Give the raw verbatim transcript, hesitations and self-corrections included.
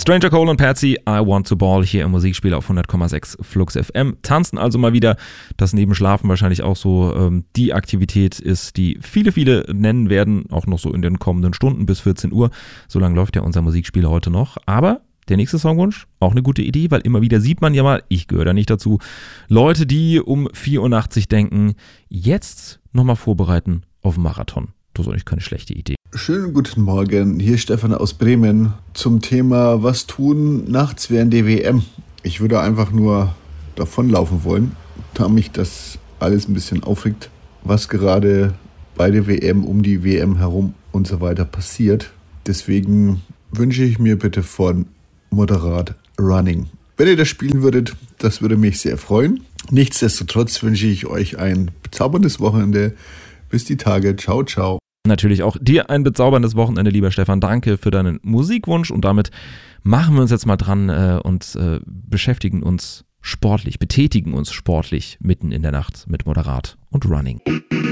Stranger Cole und Patsy, I Want to Ball hier im Musikspiel auf hundert Komma sechs Flux F M. Tanzen also mal wieder, das neben Schlafen wahrscheinlich auch so ähm, die Aktivität ist, die viele, viele nennen werden, auch noch so in den kommenden Stunden bis vierzehn Uhr. So lange läuft ja unser Musikspiel heute noch. Aber der nächste Songwunsch, auch eine gute Idee, weil immer wieder sieht man ja mal, ich gehöre da nicht dazu, Leute, die um vier Uhr nachts denken, jetzt nochmal vorbereiten auf den Marathon. Das ist eigentlich keine schlechte Idee. Schönen guten Morgen, hier ist Stefan aus Bremen zum Thema was tun nachts während der W M. Ich würde einfach nur davonlaufen wollen, da mich das alles ein bisschen aufregt, was gerade bei der W M, um die W M herum und so weiter passiert. Deswegen wünsche ich mir bitte von Moderat Running. Wenn ihr das spielen würdet, das würde mich sehr freuen. Nichtsdestotrotz wünsche ich euch ein bezauberndes Wochenende. Bis die Tage. Ciao, ciao. Natürlich auch dir ein bezauberndes Wochenende, lieber Stefan. Danke für deinen Musikwunsch und damit machen wir uns jetzt mal dran äh, und äh, beschäftigen uns sportlich, betätigen uns sportlich mitten in der Nacht mit Moderat und Running.